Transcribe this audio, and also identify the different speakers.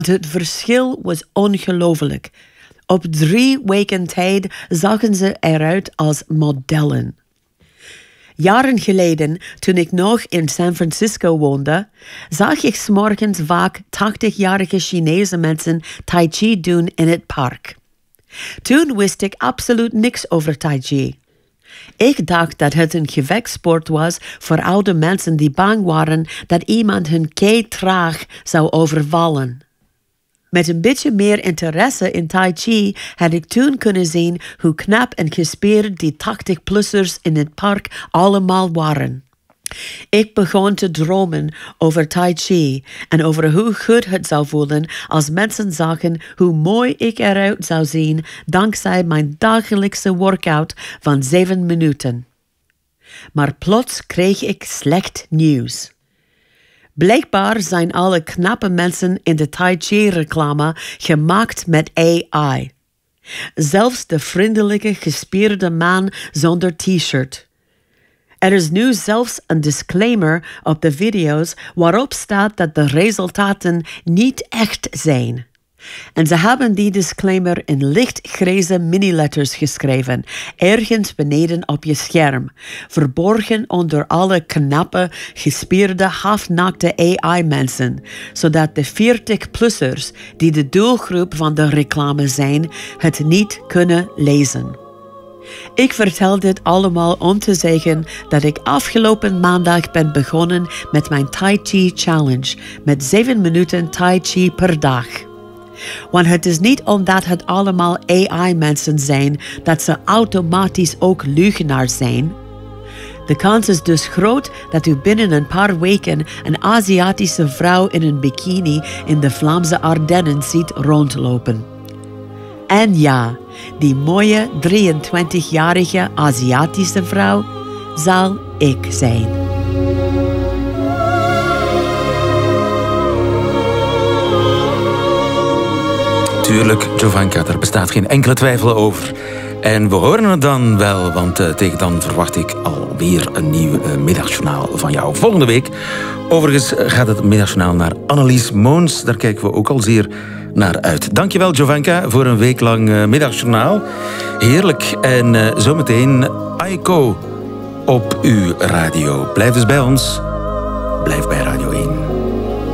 Speaker 1: Het verschil was ongelooflijk. Op 3 weken tijd zagen ze eruit als modellen. Jaren geleden, toen ik nog in San Francisco woonde, zag ik 's morgens vaak 80-jarige Chinese mensen Tai Chi doen in het park. Toen wist ik absoluut niks over Tai Chi. Ik dacht dat het een gevechtssport was voor oude mensen die bang waren dat iemand hun kei traag zou overvallen. Met een beetje meer interesse in Tai Chi had ik toen kunnen zien hoe knap en gespierd die 80-plussers in het park allemaal waren. Ik begon te dromen over Tai Chi en over hoe goed het zou voelen als mensen zagen hoe mooi ik eruit zou zien dankzij mijn dagelijkse workout van 7 minuten. Maar plots kreeg ik slecht nieuws. Blijkbaar zijn alle knappe mensen in de Tai Chi-reclame gemaakt met AI. Zelfs de vriendelijke, gespierde man zonder t-shirt. Er is nu zelfs een disclaimer op de video's waarop staat dat de resultaten niet echt zijn. En ze hebben die disclaimer in lichtgrijze miniletters geschreven, ergens beneden op je scherm, verborgen onder alle knappe, gespierde, halfnaakte AI-mensen, zodat de 40-plussers, die de doelgroep van de reclame zijn, het niet kunnen lezen. Ik vertel dit allemaal om te zeggen dat ik afgelopen maandag ben begonnen met mijn Tai Chi Challenge, met 7 minuten Tai Chi per dag. Want het is niet omdat het allemaal AI-mensen zijn dat ze automatisch ook leugenaars zijn. De kans is dus groot dat u binnen een paar weken een Aziatische vrouw in een bikini in de Vlaamse Ardennen ziet rondlopen. En ja, die mooie 23-jarige Aziatische vrouw zal ik zijn.
Speaker 2: Tuurlijk, Jovanka, er bestaat geen enkele twijfel over. En we horen het dan wel, want tegen dan verwacht ik alweer een nieuw middagjournaal van jou. Volgende week, overigens, gaat het middagjournaal naar Annelies Moons. Daar kijken we ook al zeer naar uit. Dankjewel, Jovanka, voor een week lang middagjournaal. Heerlijk. En zometeen Aiko op uw radio. Blijf dus bij ons. Blijf bij Radio 1.